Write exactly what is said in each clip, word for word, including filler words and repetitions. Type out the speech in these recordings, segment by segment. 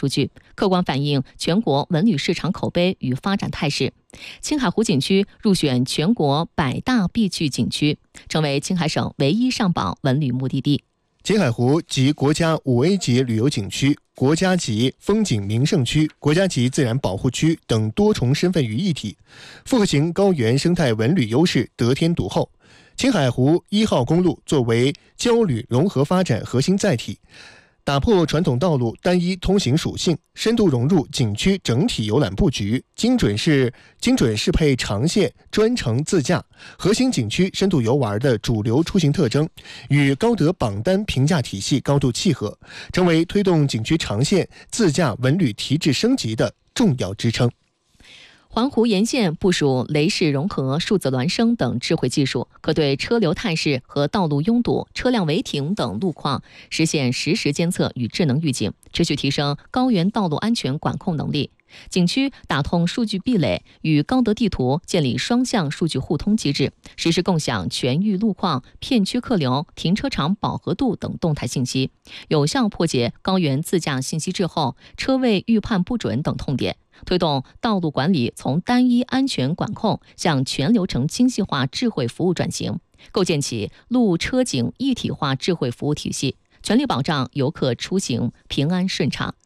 数据，客观反映全国文旅市场口碑与发展态势。青海湖景区入选全国百大必去景区，成为青海省唯一上榜文旅目的地。 青海湖集国家五 A 级旅游景区、国家级风景名胜区、国家级自然保护区等多重身份于一体，复合型高原生态文旅优势得天独厚。青海湖一号公路作为交旅融合发展核心载体，打破传统道路单一通行属性，深度融入景区整体游览布局，精准是精准适配长线专程自驾核心景区深度游玩的主流出行特征，与高德榜单评价体系高度契合，成为推动景区长线自驾文旅提质升级的重要支撑。 环湖沿线部署雷士融合、数字孪生等智慧技术，可对车流态势和道路拥堵、车辆违停等路况实现实时监测与智能预警，持续提升高原道路安全管控能力。景区打通数据壁垒，与高德地图建立双向数据互通机制，实时共享全域路况、片区客流、停车场饱和度等动态信息，有效破解高原自驾信息滞后、车位预判不准等痛点，推动道路管理从单一安全管控向全流程精细化智慧服务转型，构建起路车景一体化智慧服务体系，全力保障游客出行平安顺畅。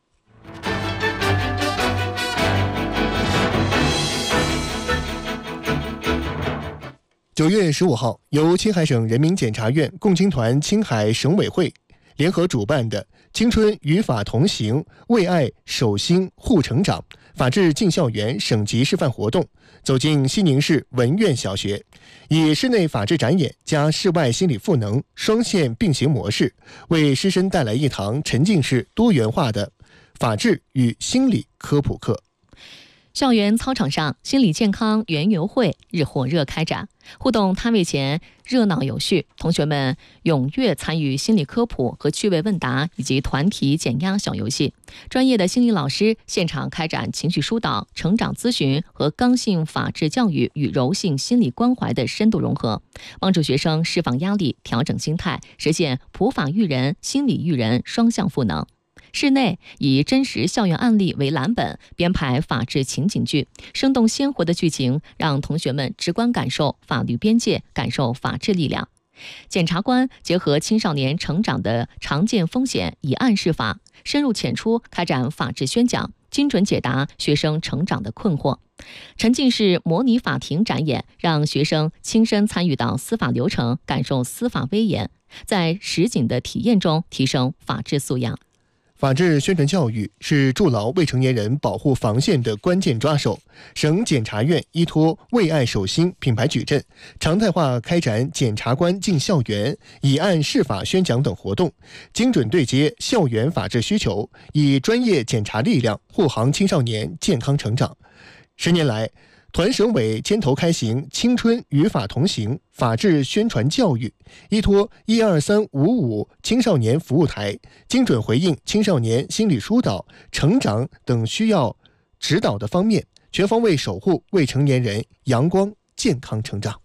九月十五号，由青海省人民检察院共青团青海省委会联合主办的青春与法同行，为爱守心护成长法治进校园省级示范活动走进西宁市文苑小学，以室内法治展演加室外心理赋能双线并行模式，为师生带来一堂沉浸式多元化的法治与心理科普课。 校园操场上，心理健康园游会日火热开展，互动摊位前热闹有序，同学们踊跃参与心理科普和趣味问答以及团体减压小游戏。专业的心理老师现场开展情绪疏导、成长咨询和刚性法治教育与柔性心理关怀的深度融合，帮助学生释放压力、调整心态，实现普法育人、心理育人双向赋能。室内以真实校园案例为蓝本，编排法治情景剧，生动鲜活的剧情让同学们直观感受法律边界，感受法治力量。检察官结合青少年成长的常见风险，以案释法，深入浅出开展法治宣讲，精准解答学生成长的困惑。沉浸式模拟法庭展演，让学生亲身参与到司法流程，感受司法威严，在实景的体验中提升法治素养。 法治宣传教育是筑牢未成年人保护防线的关键抓手。省检察院依托为爱守心品牌矩阵，常态化开展检察官进校园、以案释法宣讲等活动，精准对接校园法治需求，以专业检察力量护航青少年健康成长。十年来，团省委牵头开行青春与法同行法治宣传教育，依托一二三五五青少年服务台，精准回应青少年心理疏导、成长等需要指导的方面，全方位守护未成年人阳光健康成长。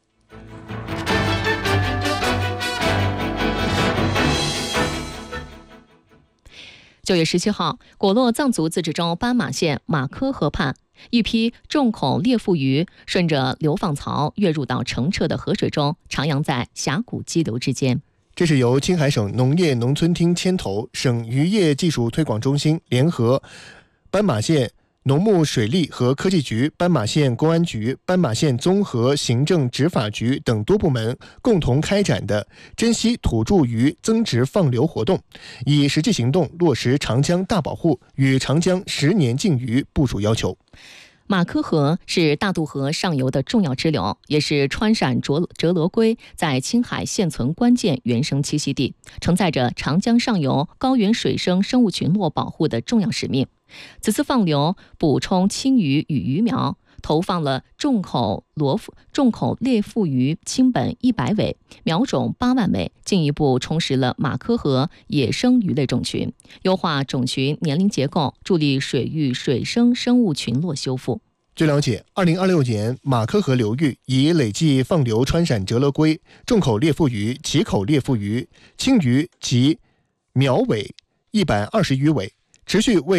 九月十七号，果洛藏族自治州斑马县马科河畔，一批重口猎腹鱼顺着流放槽跃入到澄澈的河水中，徜徉在峡谷激流之间。 这是由青海省农业农村厅牵头，省渔业技术推广中心联合斑马县农牧水利和科技局、斑马县公安局、斑马县综合行政执法局等多部门共同开展的珍稀土著鱼增值放流活动，以实际行动落实长江大保护与长江十年禁渔部署要求。 马科河是大渡河上游的重要支流，也是川陕折折罗龟在青海现存关键原生栖息地，承载着长江上游高原水生生物群落保护的重要使命。此次放流补充青鱼与鱼苗，投放了重口螺重口猎腹鱼青本一百尾，苗种八万尾，进一步充实了马科河野生鱼类种群，优化种群年龄结构，助力水域水生生物群落修复。 据了解，二零二六年马科河流域已累计放流川陕折罗龟、重口猎腹鱼、奇口猎腹鱼、青鱼及苗尾一百二十余尾，持续为